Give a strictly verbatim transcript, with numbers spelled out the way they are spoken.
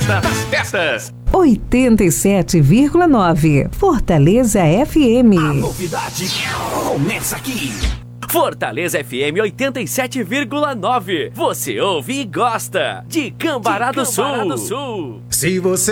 festa das festas. oitenta e sete vírgula nove Fortaleza F M. A novidade começa aqui. Fortaleza F M oitenta e sete vírgula nove. Você ouve e gosta de Cambará do Sul. Se você